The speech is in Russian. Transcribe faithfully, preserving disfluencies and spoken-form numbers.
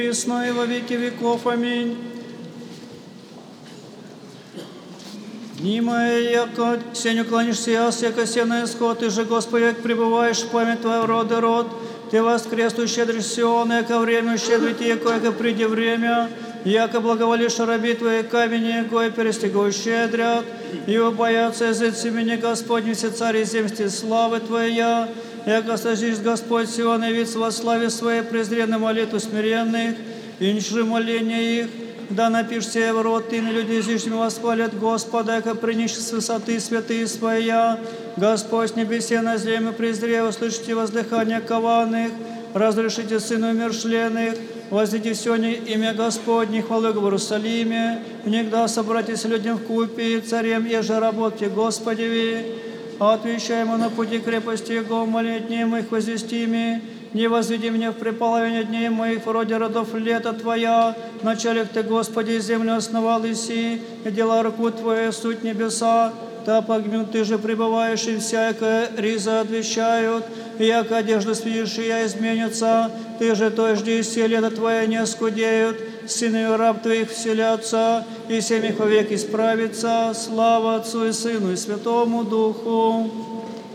присно и во веки веков. Аминь. Нима, яко сенью клонишься, яс, яко се на исход, ты же, Господи, як пребываешь в память Твоя в род и род, Ты воскресу щедрый Сион, яко время щедрить, яко, яко приди время, яко благоволишь раби Твои камени, яко и перестигу щедрят, и боятся языцы меня, Господни, все цари земсти славы Твоя, яко сожишь Господь Сион, и вид во славе Своей, презренно молитву смиренных, и ничжи моления их, да напишься в рот, и на люди излишними восхвалят Господа, яко принищ с высоты святые Своя. Господь с небесе на землю презре, услышите воздыхание кованых, разрешите сыну умершленных, возведи сегодня имя Господне, хвалу в Иерусалиме, внегда собратись людям в купе, царем еже работе Господеви, отвечаемо на пути крепости Его, молить дней моих возвестими, не возведи меня в преполовине дней моих, в роде родов лета Твоя, начале Ты, Господи, землю основал иси, и дела руку Твою суть небеса, та погмю Ты же пребываешь, и всякая риза отвечают, и яко одежда свежая изменится, Ты же то жди, и все лета Твоя не оскудеют, сыны и раб Твоих вселятся, и семь их вовек исправится, слава Отцу и Сыну и Святому Духу.